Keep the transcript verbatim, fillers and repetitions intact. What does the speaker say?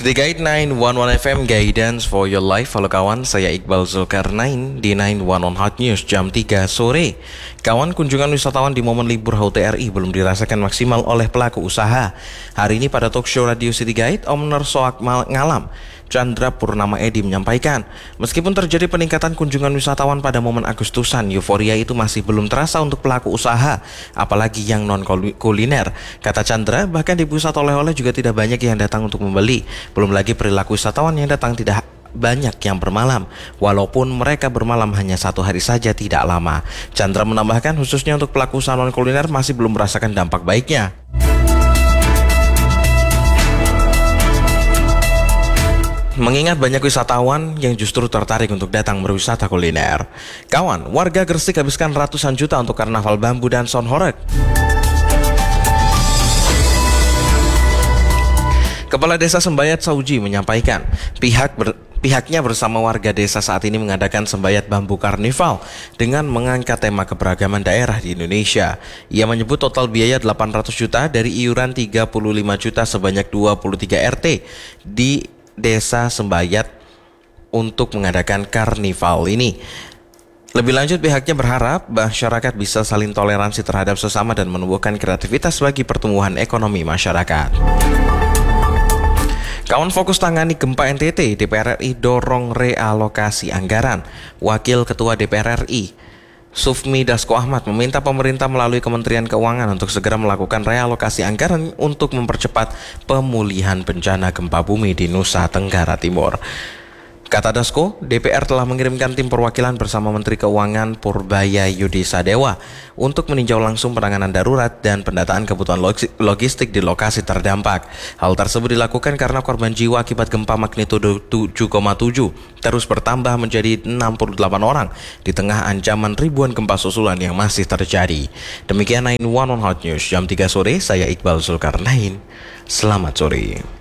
City Guide sembilan satu satu F M, Guidance for your life. Halo kawan, saya Iqbal Zulkarnain di sembilan satu satu Hot News jam tiga sore. Kawan, kunjungan wisatawan di momen libur H U T R I belum dirasakan maksimal oleh pelaku usaha. Hari ini pada talk show radio City Guide, Omner Soak Ngalam, Chandra Purnama Edi menyampaikan, meskipun terjadi peningkatan kunjungan wisatawan pada momen Agustusan, euforia itu masih belum terasa untuk pelaku usaha, apalagi yang non-kuliner. Kata Chandra, bahkan di pusat oleh-oleh juga tidak banyak yang datang untuk membeli. Belum lagi perilaku wisatawan yang datang tidak banyak yang bermalam, walaupun mereka bermalam hanya satu hari saja tidak lama. Chandra menambahkan, khususnya untuk pelaku usaha non-kuliner masih belum merasakan dampak baiknya. Mengingat banyak wisatawan yang justru tertarik untuk datang berwisata kuliner. Kawan, warga Gresik habiskan ratusan juta untuk karnaval bambu dan sound horeg. Kepala Desa Sembayat Sauji menyampaikan, pihak ber, pihaknya bersama warga desa saat ini mengadakan Sembayat Bambu Karnival dengan mengangkat tema keberagaman daerah di Indonesia. Ia menyebut total biaya delapan ratus juta dari iuran tiga puluh lima juta sebanyak dua puluh tiga R T di Desa Sembayat untuk mengadakan karnival ini. Lebih lanjut, pihaknya berharap masyarakat bisa saling toleransi terhadap sesama dan menumbuhkan kreativitas bagi pertumbuhan ekonomi masyarakat. Kawan, fokus tangani gempa N T T, D P R R I dorong realokasi anggaran. Wakil Ketua D P R R I, Sufmi Dasko Ahmad, meminta pemerintah melalui Kementerian Keuangan untuk segera melakukan realokasi anggaran untuk mempercepat pemulihan bencana gempa bumi di Nusa Tenggara Timur. Kata Dasko, D P R telah mengirimkan tim perwakilan bersama Menteri Keuangan Purbaya Yudi Sadewa untuk meninjau langsung penanganan darurat dan pendataan kebutuhan logistik di lokasi terdampak. Hal tersebut dilakukan karena korban jiwa akibat gempa magnitudo tujuh koma tujuh terus bertambah menjadi enam puluh delapan orang di tengah ancaman ribuan gempa susulan yang masih terjadi. Demikian sembilan satu satu Hot News jam tiga sore, saya Iqbal Zulkarnain. Selamat sore.